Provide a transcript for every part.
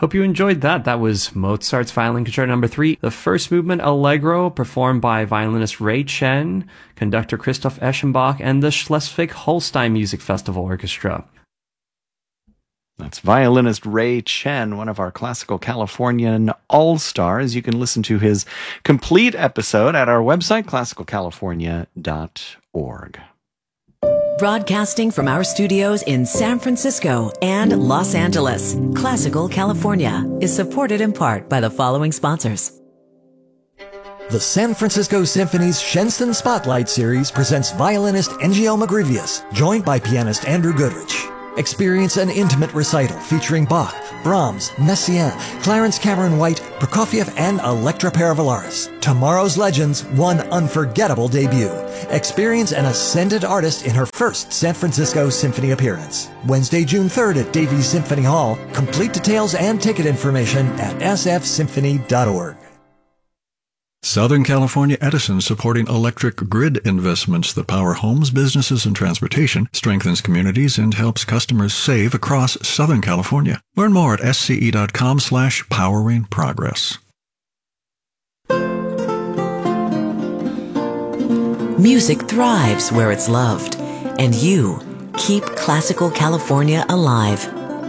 Hope you enjoyed that. That was Mozart's Violin Concerto Number 3, the first movement Allegro, performed by violinist Ray Chen, conductor Christoph Eschenbach, and the Schleswig-Holstein Music Festival Orchestra. That's violinist Ray Chen, one of our Classical Californian all-stars. You can listen to his complete episode at our website, classicalcalifornia.org. Broadcasting from our studios in San Francisco and Los Angeles, Classical California is supported in part by the following sponsors. The San Francisco Symphony's Shenson Spotlight Series presents violinist Engio Magrivius, joined by pianist Andrew Goodrich. Experience an intimate recital featuring Bach, Brahms, Messiaen, Clarence Cameron White, Prokofiev, and Electra Paravalaris. Tomorrow's legends, one unforgettable debut. Experience an ascended artist in her first San Francisco Symphony appearance. Wednesday, June 3rd at Davies Symphony Hall. Complete details and ticket information at sfsymphony.org. Southern California Edison, supporting electric grid investments that power homes, businesses, and transportation, strengthens communities, and helps customers save across Southern California. Learn more at sce.com/poweringprogress. Music thrives where it's loved, and you keep Classical California alive.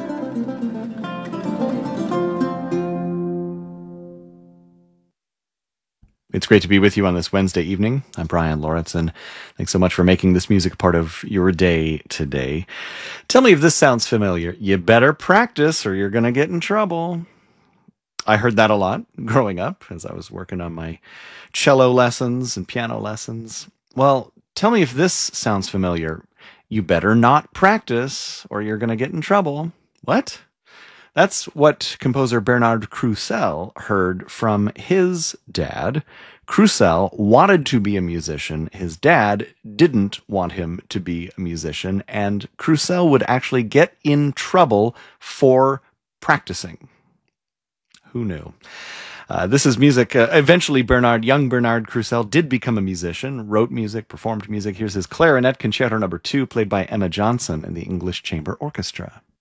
It's great to be with you on this Wednesday evening. I'm Brian Lauritsen. Thanks so much for making this music part of your day today. Tell me if this sounds familiar. You better practice or you're going to get in trouble. I heard that a lot growing up as I was working on my cello lessons and piano lessons. Well, tell me if this sounds familiar. You better not practice or you're going to get in trouble. What? That's what composer Bernard Crusel heard from his dad. Crusel wanted to be a musician. His dad didn't want him to be a musician, and Crusel would actually get in trouble for practicing. Who knew? This is music. Eventually, young Bernard Crusel did become a musician, wrote music, performed music. Here's his Clarinet Concerto Number 2, played by Emma Johnson and the English Chamber Orchestra.